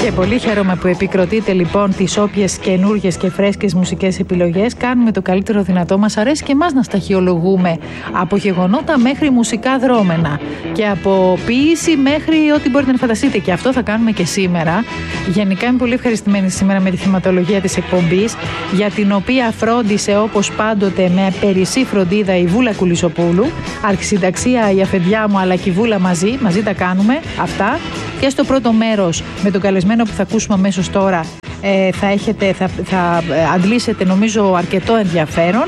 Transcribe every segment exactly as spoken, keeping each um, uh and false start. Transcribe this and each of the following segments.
Και πολύ χαίρομαι που επικροτείτε λοιπόν τις όποιες καινούργιες και φρέσκες μουσικές επιλογές. Κάνουμε το καλύτερο δυνατό. Μας αρέσει και εμάς να σταχυολογούμε από γεγονότα μέχρι μουσικά δρόμενα και από ποίηση μέχρι ό,τι μπορείτε να φανταστείτε. Και αυτό θα κάνουμε και σήμερα. Γενικά είμαι πολύ ευχαριστημένη σήμερα με τη θεματολογία της εκπομπής, για την οποία φρόντισε όπως πάντοτε με περισσή φροντίδα η Βούλα Κουλισοπούλου. Αρχισυνταξία η αφεντιά μου, αλλά και η Βούλα μαζί. Μαζί τα κάνουμε αυτά. Και στο πρώτο μέρος με τον καλεσμένο που θα ακούσουμε αμέσως τώρα ε, θα, έχετε, θα, θα αντλήσετε νομίζω αρκετό ενδιαφέρον.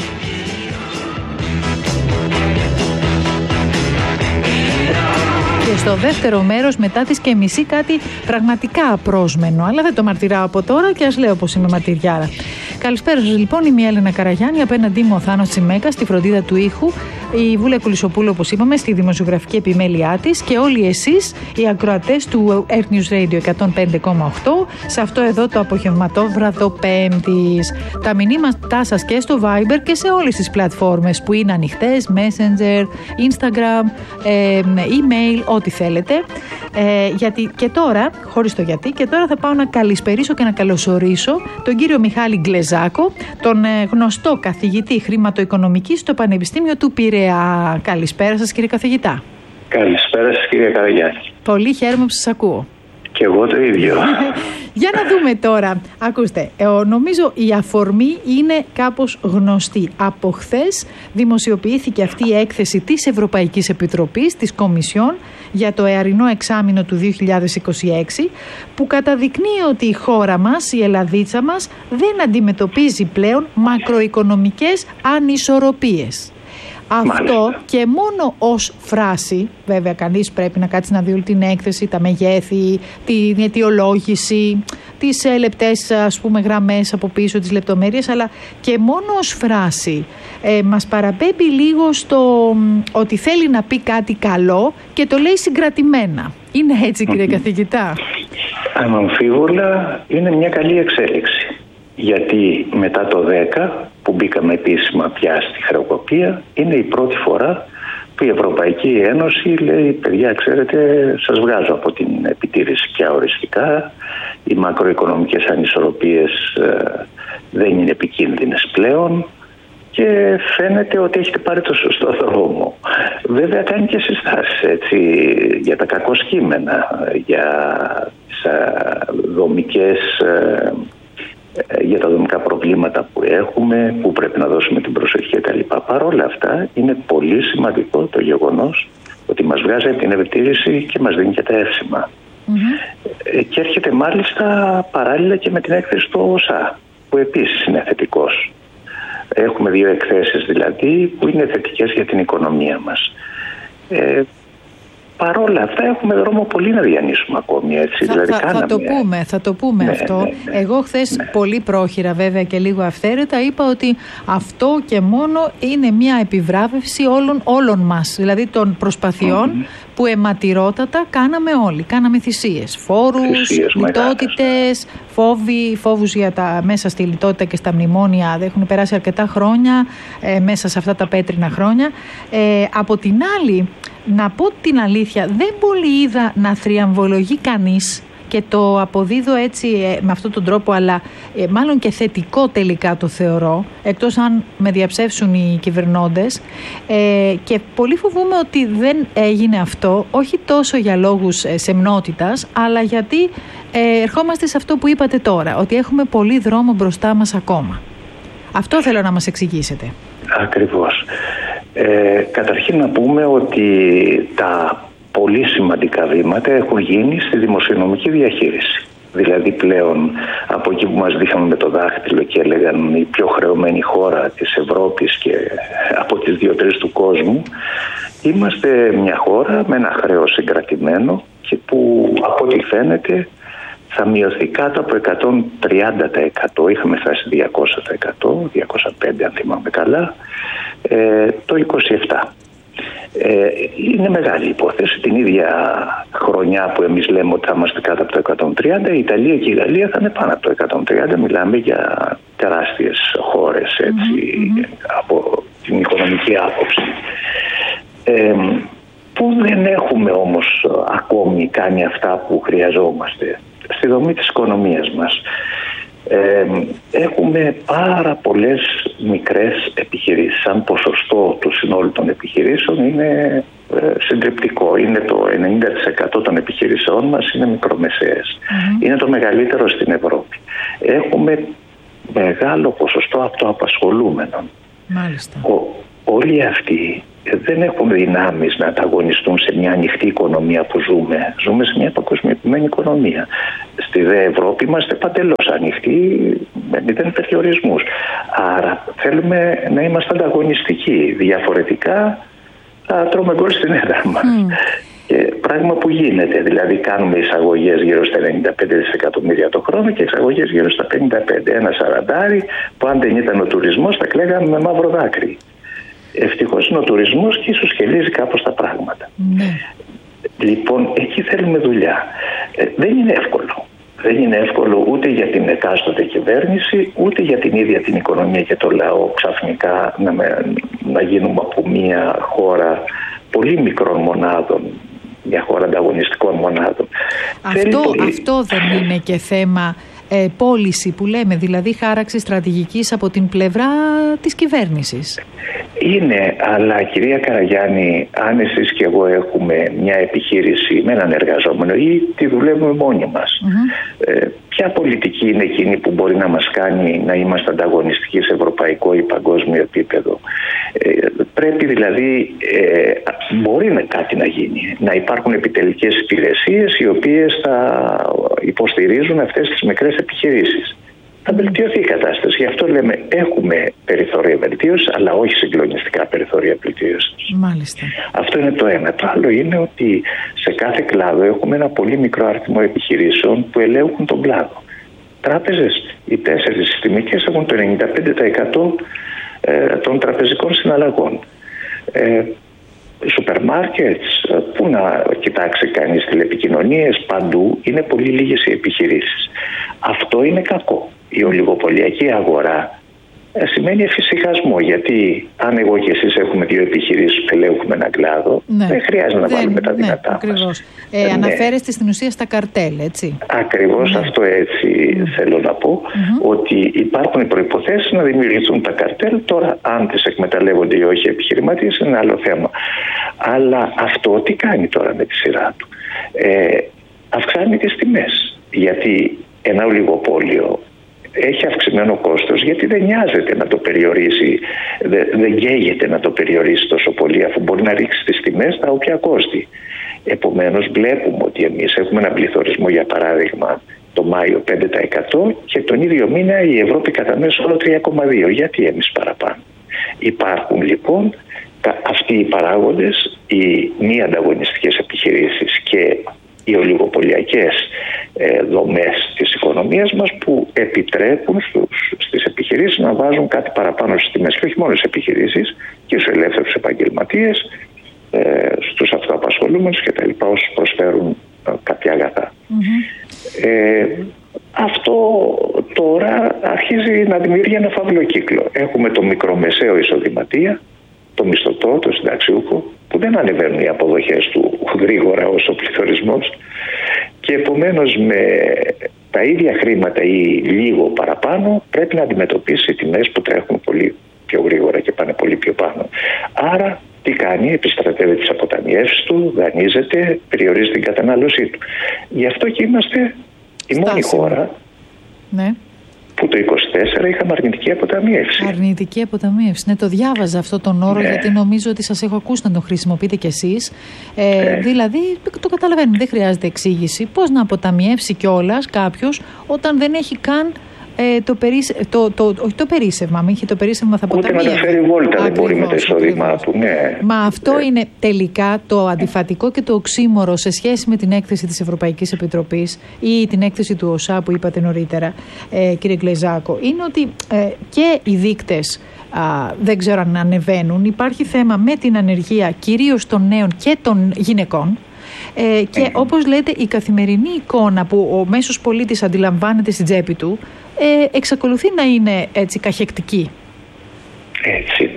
Και στο δεύτερο μέρος μετά τις και μισή κάτι πραγματικά απρόσμενο, αλλά δεν το μαρτυράω από τώρα και ας λέω πως είμαι μαρτυριάρα. Καλησπέρα σας λοιπόν, είμαι η Έλενα Καραγιάννη, απέναντί μου ο Θάνος Τσιμέκας στη φροντίδα του ήχου, η Βούλα Κουλισοπούλου όπως είπαμε στη δημοσιογραφική επιμέλειά της και όλοι εσείς οι ακροατές του Earth News Radio εκατόν πέντε κόμμα οκτώ σε αυτό εδώ το απογευματόβραδο Πέμπτης. Τα μηνύματά σας και στο Viber και σε όλες τις πλατφόρμες που είναι ανοιχτές, Messenger, Instagram, ε, email, ό,τι θέλετε. Ε, γιατί και τώρα, χωρίς το γιατί, και τώρα θα πάω να καλησπερίσω και να καλωσορίσω τον κύριο Μιχάλη Γκλεζάκο, τον ε, γνωστό καθηγητή χρηματοοικονομικής στο Πανεπιστήμιο του Πειραιά. Καλησπέρα σας κύριε καθηγητά. Καλησπέρα σας κύριε Καραγιάννη. Πολύ χαίρομαι που σας ακούω. Και εγώ το ίδιο. Για να δούμε τώρα. Ακούστε, ε, νομίζω η αφορμή είναι κάπως γνωστή. Από χθες δημοσιοποιήθηκε αυτή η έκθεση της Ευρωπαϊκής Επιτροπής, της Κομισιόν, για το εαρινό εξάμηνο του δύο χιλιάδες είκοσι έξι, που καταδεικνύει ότι η χώρα μας, η Ελλαδίτσα μας, δεν αντιμετωπίζει πλέον μακροοικονομικές ανισορροπίες. Αυτό Μάλιστα. Και μόνο ως φράση, βέβαια κανείς πρέπει να κάτσει να δει όλη την έκθεση, τα μεγέθη, την αιτιολόγηση, τις λεπτές ας πούμε γραμμές από πίσω, τις λεπτομέρειες, αλλά και μόνο ως φράση ε, μας παραπέμπει λίγο στο ότι θέλει να πει κάτι καλό και το λέει συγκρατημένα. Είναι έτσι κύριε καθηγητά? Αναμφίβολα είναι μια καλή εξέλιξη. Γιατί μετά το δέκα που μπήκαμε επίσημα πια στη χρεοκοπία, είναι η πρώτη φορά που η Ευρωπαϊκή Ένωση λέει παιδιά ξέρετε σας βγάζω από την επιτήρηση και αοριστικά, οι μακροοικονομικές ανισορροπίες ε, δεν είναι επικίνδυνες πλέον και φαίνεται ότι έχετε πάρει το σωστό δρόμο. Βέβαια κάνει και συστάσεις έτσι, για τα κακοσκήμενα, για τις δομικές ε, για τα δομικά προβλήματα που έχουμε, που πρέπει να δώσουμε την προσοχή κτλ. Παρ' όλα αυτά είναι πολύ σημαντικό το γεγονός ότι μας βγάζει από την επιτήρηση και μας δίνει και τα εύσημα. Mm-hmm. Και έρχεται μάλιστα παράλληλα και με την έκθεση του ΟΣΑ, που επίσης είναι θετικός. Έχουμε δύο εκθέσεις δηλαδή που είναι θετικές για την οικονομία μας. Ε, Παρ' όλα αυτά έχουμε δρόμο πολύ να διανύσουμε ακόμη έτσι. Θα, δηλαδή, θα, θα το πούμε, θα το πούμε ναι, αυτό. Ναι, ναι, Εγώ χθες ναι. πολύ πρόχειρα βέβαια και λίγο αυθαίρετα είπα ότι αυτό και μόνο είναι μια επιβράβευση όλων, όλων μας. Δηλαδή των προσπαθειών mm-hmm. που αιματηρότατα κάναμε όλοι. Κάναμε θυσίες, φόρους, λιτότητες, φόβοι, φόβους για τα, μέσα στη λιτότητα και στα μνημόνια. Έχουν περάσει αρκετά χρόνια ε, μέσα σε αυτά τα πέτρινα χρόνια. Ε, από την άλλη, να πω την αλήθεια, δεν πολύ είδα να θριαμβολογεί κανείς και το αποδίδω έτσι ε, με αυτόν τον τρόπο, αλλά ε, μάλλον και θετικό τελικά το θεωρώ, εκτός αν με διαψεύσουν οι κυβερνώντες ε, και πολύ φοβούμαι ότι δεν έγινε αυτό, όχι τόσο για λόγους ε, σεμνότητας, αλλά γιατί ε, ερχόμαστε σε αυτό που είπατε τώρα, ότι έχουμε πολύ δρόμο μπροστά μας ακόμα. Αυτό θέλω να μας εξηγήσετε. Ακριβώς. Ε, καταρχήν να πούμε ότι τα πολύ σημαντικά βήματα έχουν γίνει στη δημοσιονομική διαχείριση. Δηλαδή πλέον από εκεί που μας δείχναν με το δάχτυλο και έλεγαν η πιο χρεωμένη χώρα της Ευρώπης και από τις δύο-τρεις του κόσμου, είμαστε μια χώρα με ένα χρέος συγκρατημένο και που από ό,τι φαίνεται θα μειωθεί κάτω από εκατόν τριάντα τοις εκατό, είχαμε φτάσει διακόσια τοις εκατό, διακόσια πέντε αν θυμάμαι καλά, ε, το είκοσι επτά. Ε, είναι μεγάλη υπόθεση. Την ίδια χρονιά που εμείς λέμε ότι θα είμαστε κάτω από το εκατόν τριάντα, η Ιταλία και η Γαλλία θα είναι πάνω από το εκατόν τριάντα. Μιλάμε για τεράστιες χώρες έτσι, mm-hmm. από την οικονομική άποψη. Ε, που δεν έχουμε όμως ακόμη κάνει αυτά που χρειαζόμαστε. στη δομή της οικονομίας μας. Ε, έχουμε πάρα πολλές μικρές επιχειρήσεις. Σαν ποσοστό του συνόλου των επιχειρήσεων είναι ε, συντριπτικό. Είναι το ενενήντα τοις εκατό των επιχειρήσεών μας είναι μικρομεσαίες. Mm-hmm. Είναι το μεγαλύτερο στην Ευρώπη. Έχουμε μεγάλο ποσοστό αυτοαπασχολούμενων. Μάλιστα. Ο, όλοι αυτοί δεν έχουν δυνάμεις να ανταγωνιστούν σε μια ανοιχτή οικονομία που ζούμε. Ζούμε σε μια παγκοσμιοποιημένη οικονομία. Στη δε Ευρώπη είμαστε παντελώς ανοιχτοί, με μηδέν περιορισμούς. Άρα θέλουμε να είμαστε ανταγωνιστικοί. Διαφορετικά θα τρώμε γκολ στην έδρα μας. Mm. Και πράγμα που γίνεται, δηλαδή κάνουμε εισαγωγές γύρω στα ενενήντα πέντε δισεκατομμύρια το χρόνο και εξαγωγές γύρω στα πενήντα πέντε. Ένα σαραντάρι που αν δεν ήταν ο τουρισμός θα κλαίγαμε με μαύρο δάκρυ. Ευτυχώς είναι ο τουρισμός και ίσως χελίζει κάπως τα πράγματα. Ναι. Λοιπόν, εκεί θέλουμε δουλειά. Ε, δεν είναι εύκολο. Δεν είναι εύκολο ούτε για την εκάστοτε κυβέρνηση, ούτε για την ίδια την οικονομία και το λαό ξαφνικά να, με, να γίνουμε από μια χώρα πολύ μικρών μονάδων, μια χώρα ανταγωνιστικών μονάδων. Αυτό, πολύ... αυτό δεν είναι και θέμα ε, πώληση που λέμε, δηλαδή χάραξη στρατηγικής από την πλευρά της κυβέρνησης? Είναι, αλλά κυρία Καραγιάννη, αν εσείς και εγώ έχουμε μια επιχείρηση με έναν εργαζόμενο ή τη δουλεύουμε μόνοι μας, mm-hmm. ε, ποια πολιτική είναι εκείνη που μπορεί να μας κάνει να είμαστε ανταγωνιστικοί σε ευρωπαϊκό ή παγκόσμιο επίπεδο? Ε, πρέπει δηλαδή, ε, μπορεί να κάτι να γίνει, να υπάρχουν επιτελικές υπηρεσίες οι οποίες θα υποστηρίζουν αυτές τις μικρές επιχειρήσεις. Θα βελτιωθεί η κατάσταση. Γι' αυτό λέμε έχουμε περιθώρια βελτίωσης, αλλά όχι συγκλονιστικά περιθώρια βελτίωσης. Μάλιστα. Αυτό είναι το ένα. Το άλλο είναι ότι σε κάθε κλάδο έχουμε ένα πολύ μικρό αριθμό επιχειρήσεων που ελέγχουν τον κλάδο. Τράπεζες, οι τέσσερις συστημικές έχουν το ενενήντα πέντε τοις εκατό των τραπεζικών συναλλαγών. Ε, Σούπερ μάρκετς, πού να κοιτάξει κανείς, τηλεπικοινωνίες, παντού είναι πολύ λίγες οι επιχειρήσεις. Αυτό είναι κακό. Η ολιγοπωλιακή αγορά ε, σημαίνει εφησυχασμό, γιατί αν εγώ και εσείς έχουμε δύο επιχειρήσεις που ελέγχουμε έναν κλάδο, ναι. δεν χρειάζεται να δεν, βάλουμε τα δυνατά ναι, μας. Ακριβώς. Ε, ε, αναφέρεστε στην ουσία στα καρτέλ, έτσι. Ακριβώς ναι. αυτό έτσι mm. θέλω να πω, mm-hmm. ότι υπάρχουν οι προϋποθέσεις να δημιουργηθούν τα καρτέλ. Τώρα αν τις εκμεταλλεύονται ή όχι οι επιχειρηματίες είναι άλλο θέμα. Αλλά αυτό τι κάνει τώρα με τη σειρά του? Ε, αυξάνει τις τιμές, γιατί ένα ολιγοπόλιο έχει αυξημένο κόστος, γιατί δεν νοιάζεται να το περιορίσει, δεν, δεν καίγεται να το περιορίσει τόσο πολύ, αφού μπορεί να ρίξει τις τιμές στα όποια κόστη. Επομένως βλέπουμε ότι εμείς έχουμε έναν πληθωρισμό, για παράδειγμα το Μάιο πέντε τοις εκατό και τον ίδιο μήνα η Ευρώπη κατά μέσο όρο τρία κόμμα δύο. Γιατί εμείς παραπάνω? Υπάρχουν λοιπόν αυτοί οι παράγοντες, οι μη ανταγωνιστικές επιχειρήσεις και οι ολιγοπωλιακές ε, δομές της οικονομίας μας που επιτρέπουν στους, στις επιχειρήσεις να βάζουν κάτι παραπάνω στις τιμές, και όχι μόνο στις επιχειρήσεις και στους ελεύθερους επαγγελματίες, ε, στους αυτοαπασχολούμενους και τα λοιπά, όσους προσφέρουν ε, κάποια αγαθά. Mm-hmm. Ε, αυτό τώρα αρχίζει να δημιουργεί ένα φαύλο κύκλο. Έχουμε το μικρομεσαίο εισοδηματία, το μισθωτό, το συνταξιούχο, που δεν ανεβαίνουν οι αποδοχές του γρήγορα όσο ο πληθωρισμός, και επομένως με τα ίδια χρήματα ή λίγο παραπάνω πρέπει να αντιμετωπίσει τιμές που τρέχουν πολύ πιο γρήγορα και πάνε πολύ πιο πάνω. Άρα τι κάνει? Επιστρατεύει τις αποταμιεύσεις του, δανείζεται, περιορίζει την κατανάλωσή του. Γι' αυτό και είμαστε η μόνη χώρα ναι. που το είκοσι τέσσερα είχαμε αρνητική αποταμίευση. Αρνητική αποταμίευση. Ναι, το διάβαζα αυτό τον όρο, ναι. γιατί νομίζω ότι σας έχω ακούσει να τον χρησιμοποιείτε κι εσείς. Ε, ναι. Δηλαδή, το καταλαβαίνουμε, δεν χρειάζεται εξήγηση. Πώς να αποταμιεύσει κιόλας κάποιος όταν δεν έχει καν ε, το, περίσε, το, το, όχι το περίσσευμα, μην είχε το περίσσευμα θα αποταμιεύει. Ούτε να το φέρει βόλτα δεν μπορεί με το εισόδημά του. Ναι. Μα αυτό ναι. είναι τελικά το αντιφατικό και το οξύμορο σε σχέση με την έκθεση της Ευρωπαϊκής Επιτροπής ή την έκθεση του ΟΣΑ που είπατε νωρίτερα, ε, κύριε Γκλεζάκο. Είναι ότι ε, και οι δείκτες Α, δεν ξέρω αν ανεβαίνουν. Υπάρχει θέμα με την ανεργία κυρίως των νέων και των γυναικών. Ε, και mm. όπως λέτε, η καθημερινή εικόνα που ο μέσος πολίτης αντιλαμβάνεται στην τσέπη του ε, εξακολουθεί να είναι έτσι καχεκτική. Έτσι είναι.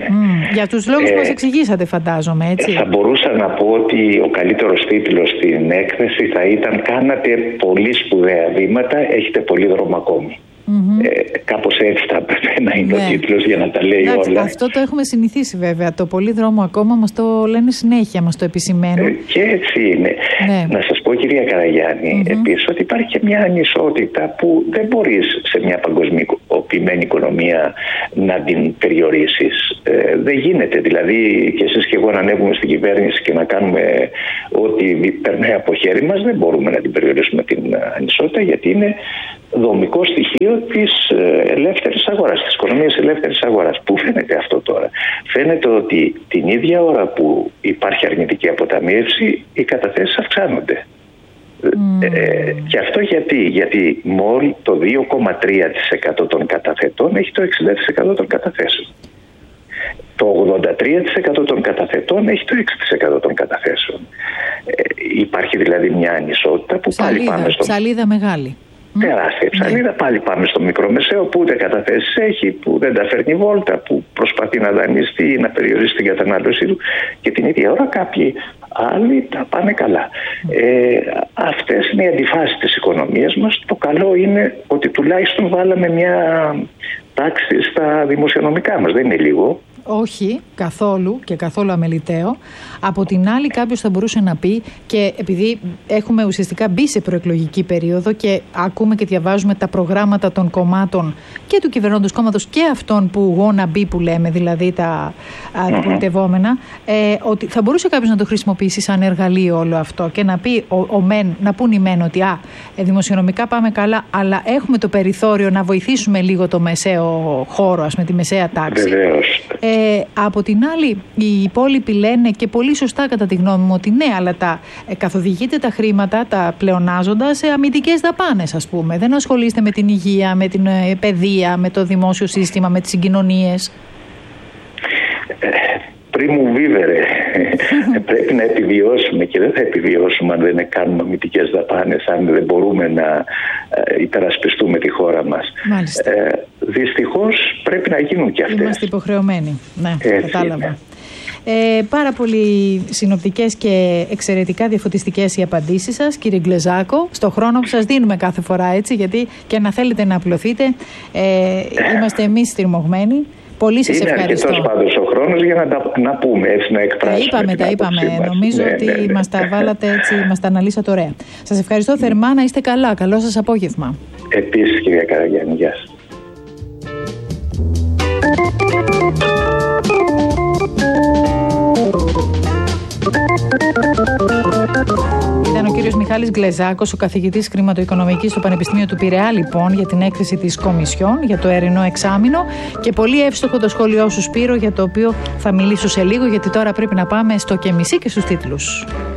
Mm, για τους λόγους ε, που μας εξηγήσατε, φαντάζομαι, έτσι. Θα μπορούσα να πω ότι ο καλύτερος τίτλος στην έκθεση θα ήταν «Κάνατε πολύ σπουδαία βήματα, έχετε πολύ δρόμο ακόμη». Mm-hmm. Ε, κάπως έτσι θα έπρεπε να είναι, ναι, ο τίτλος για να τα λέει. Εντάξει, όλα. Αυτό το έχουμε συνηθίσει βέβαια. Το πολύ δρόμο ακόμα μας το λένε συνέχεια, μας το επισημαίνουν. Ε, και έτσι είναι. Ναι. Να σας πω, κυρία Καραγιάννη, mm-hmm. επίσης ότι υπάρχει και μια ανισότητα που δεν μπορείς σε μια παγκοσμιοποιημένη οικονομία να την περιορίσεις. Ε, δεν γίνεται. Δηλαδή και εσείς και εγώ να ανέβουμε στην κυβέρνηση και να κάνουμε ό,τι περνάει από χέρι μας, δεν μπορούμε να την περιορίσουμε την ανισότητα, γιατί είναι δομικό στοιχείο της ελεύθερης αγοράς, της οικονομίας ελεύθερης αγοράς. Πού φαίνεται αυτό τώρα? Φαίνεται ότι την ίδια ώρα που υπάρχει αρνητική αποταμίευση, οι καταθέσεις αυξάνονται. Mm. Ε, και αυτό γιατί? Γιατί μόλις το δύο κόμμα τρία τοις εκατό των καταθετών έχει το εξήντα τοις εκατό των καταθέσεων. Το ογδόντα τρία τοις εκατό των καταθετών έχει το έξι τοις εκατό των καταθέσεων. Ε, υπάρχει δηλαδή μια ανισότητα που ψαλίδα, πάλι πάμε στο... Ψαλίδα μεγάλη. Τεράστια ψαλίδα. Yeah. Πάλι πάμε στο μικρομεσαίο που ούτε καταθέσεις έχει, που δεν τα φέρνει βόλτα, που προσπαθεί να δανειστεί ή να περιορίσει την κατανάλωσή του, και την ίδια ώρα κάποιοι άλλοι τα πάνε καλά. Mm. Ε, αυτές είναι οι αντιφάσεις της οικονομίας μας. Το καλό είναι ότι τουλάχιστον βάλαμε μια τάξη στα δημοσιονομικά μας. Δεν είναι λίγο. Όχι, καθόλου και καθόλου αμεληταίο. Από την άλλη, κάποιος θα μπορούσε να πει, και επειδή έχουμε ουσιαστικά μπει σε προεκλογική περίοδο και ακούμε και διαβάζουμε τα προγράμματα των κομμάτων και του κυβερνώντος κόμματος και αυτών που wanna be, που λέμε, δηλαδή τα πολιτευόμενα, ε, ότι θα μπορούσε κάποιος να το χρησιμοποιήσει σαν εργαλείο όλο αυτό και να πει ο, ο μεν, να πούν οι μεν ότι α, ε, δημοσιονομικά πάμε καλά, αλλά έχουμε το περιθώριο να βοηθήσουμε λίγο το μεσαίο χώρο, ας πούμε, τη μεσαία τάξη. Ε, Ε, από την άλλη, οι υπόλοιποι λένε, και πολύ σωστά κατά τη γνώμη μου, ότι ναι, αλλά τα ε, καθοδηγείτε τα χρήματα, τα πλεονάζοντα σε αμυντικές δαπάνες, ας πούμε. Δεν ασχολείστε με την υγεία, με την ε, παιδεία, με το δημόσιο σύστημα, με τις συγκοινωνίες. Ε, πριν μου βίβερε, πρέπει να επιβιώσουμε, και δεν θα επιβιώσουμε αν δεν κάνουμε αμυντικές δαπάνες, αν δεν μπορούμε να ε, υπερασπιστούμε τη χώρα μας. Μάλιστα. Ε, δυστυχώς πρέπει να γίνουν και αυτές. Είμαστε υποχρεωμένοι. Ναι, έτσι κατάλαβα. Είναι. Ε, πάρα πολύ συνοπτικές και εξαιρετικά διαφωτιστικές οι απαντήσεις σας, κύριε Γκλεζάκο, στο χρόνο που σας δίνουμε κάθε φορά, έτσι, γιατί και να θέλετε να απλωθείτε, ε, είμαστε εμείς στριμωγμένοι. Πολύ σας είναι ευχαριστώ. Είναι αρκετός πάντως ο χρόνος για να, τα, να πούμε, έτσι, να εκφράσουμε. Τα είπαμε, τα είπαμε. Μας. Νομίζω ναι, ότι ναι, ναι. μας τα βάλατε έτσι, μας τα αναλύσατε ωραία. Σας ευχαριστώ mm. θερμά, να είστε καλά. Καλό σας απόγευμα. Επίσης, κυρία Καραγιάννη, γεια σας. Ήταν ο κύριος Μιχάλης Γκλεζάκος, ο καθηγητής χρηματοοικονομικής στο Πανεπιστήμιο του Πειραιά, λοιπόν, για την έκθεση της Κομισιόν για το ερεινό εξάμηνο. Και πολύ εύστοχο το σχόλιο σου, Σπύρο, για το οποίο θα μιλήσω σε λίγο, γιατί τώρα πρέπει να πάμε στο και μισή και στους τίτλους.